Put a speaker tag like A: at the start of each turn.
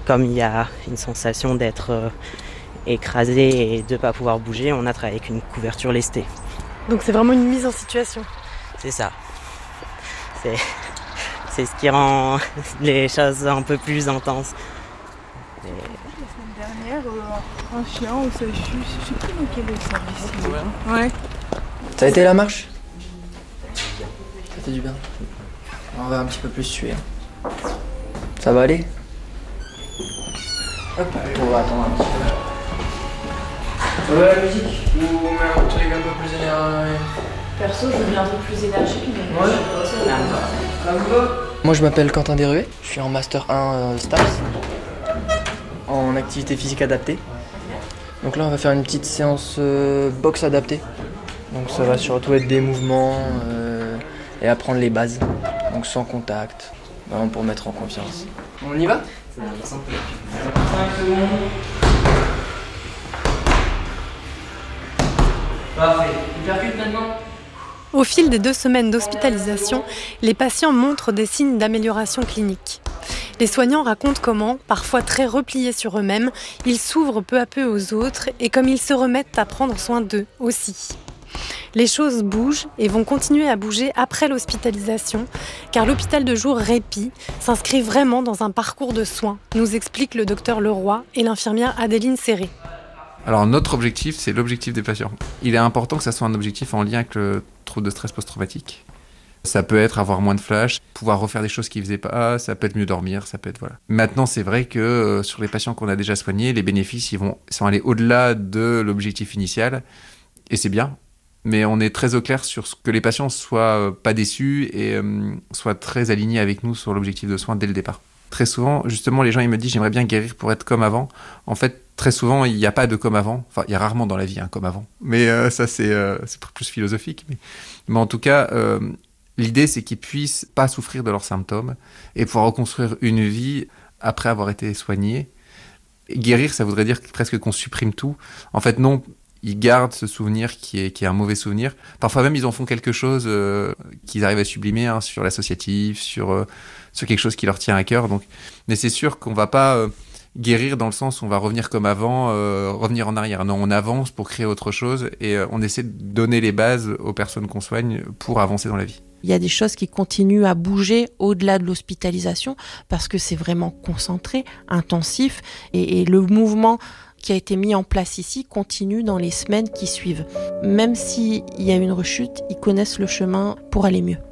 A: Comme il y a une sensation d'être écrasé et de ne pas pouvoir bouger, on a travaillé avec une couverture lestée.
B: Donc c'est vraiment une mise en situation.
A: C'est ça. C'est ce qui rend les choses un peu plus intenses.
C: La semaine dernière, un chien au CHU, je sais plus lequel est le service. Ouais.
D: Ça a été la marche? Ça fait du bien. On va un petit peu plus suer. Ça va aller? Hop, on va attendre un petit peu. Ça va la musique? Ou on met un truc un peu plus énergique?
E: Perso, je veux bien un peu plus énergique, mais
D: ouais. Ça vous va? Moi je m'appelle Quentin Desruet, je suis en Master 1 STAPS, en activité physique adaptée. Donc là on va faire une petite séance boxe adaptée. Donc ça va surtout être des mouvements et apprendre les bases. Donc sans contact, vraiment pour mettre en confiance. On y va? 5 secondes. Parfait. Tu percutes maintenant?
B: Au fil des 2 semaines d'hospitalisation, les patients montrent des signes d'amélioration clinique. Les soignants racontent comment, parfois très repliés sur eux-mêmes, ils s'ouvrent peu à peu aux autres et comme ils se remettent à prendre soin d'eux aussi. Les choses bougent et vont continuer à bouger après l'hospitalisation, car l'hôpital de jour Répit s'inscrit vraiment dans un parcours de soins, nous explique le docteur Leroy et l'infirmière Adéline Serré.
F: Alors notre objectif, c'est l'objectif des patients. Il est important que ça soit un objectif en lien avec le trouble de stress post-traumatique. Ça peut être avoir moins de flash, pouvoir refaire des choses qu'ils ne faisaient pas, ça peut être mieux dormir, ça peut être voilà. Maintenant, c'est vrai que sur les patients qu'on a déjà soignés, les bénéfices sont allés au-delà de l'objectif initial, et c'est bien. Mais on est très au clair sur ce que les patients soient pas déçus et soient très alignés avec nous sur l'objectif de soins dès le départ. Très souvent, justement, les gens ils me disent « j'aimerais bien guérir pour être comme avant ». En fait, très souvent, il n'y a pas de comme avant. Enfin, il y a rarement dans la vie un comme avant. Mais ça, c'est plus philosophique. Mais en tout cas, l'idée, c'est qu'ils puissent pas souffrir de leurs symptômes et pouvoir reconstruire une vie après avoir été soignés. Et guérir, ça voudrait dire presque qu'on supprime tout. En fait, non. Ils gardent ce souvenir qui est un mauvais souvenir. Parfois même, ils en font quelque chose qu'ils arrivent à sublimer sur l'associatif, sur quelque chose qui leur tient à cœur. Donc, mais c'est sûr qu'on ne va pas guérir dans le sens où on va revenir comme avant, revenir en arrière. Non, on avance pour créer autre chose et on essaie de donner les bases aux personnes qu'on soigne pour avancer dans la vie.
G: Il y a des choses qui continuent à bouger au-delà de l'hospitalisation parce que c'est vraiment concentré, intensif et le mouvement qui a été mis en place ici continue dans les semaines qui suivent. Même s'il y a une rechute, ils connaissent le chemin pour aller mieux.